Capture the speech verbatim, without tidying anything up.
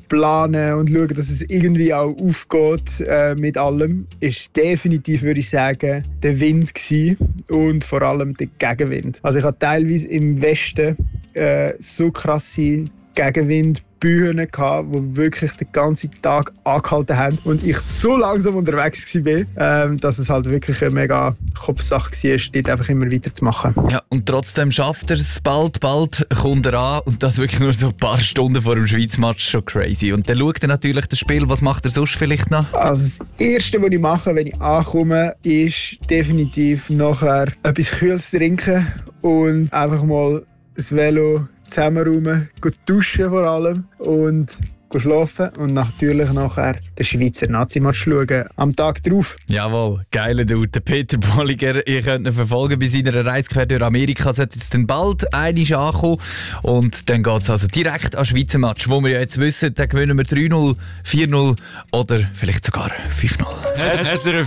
planen und schauen, dass es irgendwie auch aufgeht äh, mit allem, ist definitiv, würde ich sagen, der Wind gewesen und vor allem der Gegenwind. Also ich hatte teilweise im Westen äh, so krasse Gegenwindbühnen gehabt, die wirklich den ganzen Tag angehalten haben und ich so langsam unterwegs war, ähm, dass es halt wirklich eine mega Kopfsache war, dort einfach immer weiterzumachen. Ja, und trotzdem schafft er es bald, bald kommt er an und das wirklich nur so ein paar Stunden vor dem Schweiz-Match, schon crazy. Und dann schaut er natürlich das Spiel, was macht er sonst vielleicht noch? Also das Erste, was ich mache, wenn ich ankomme, ist definitiv nachher etwas Kühles trinken und einfach mal das Velo zusammenräumen, duschen vor allem und schlafen und natürlich nachher den Schweizer Nazi-Match schauen am Tag drauf. Jawohl, geiler Dude. Der Peter Bolliger, ihr könnt ihn verfolgen bei seiner Reise quer durch Amerika. Sollte jetzt dann bald einmal ankommen und dann geht es also direkt an den Schweizer Match, wo wir ja jetzt wissen, dann gewinnen wir drei null, vier null oder vielleicht sogar fünf null.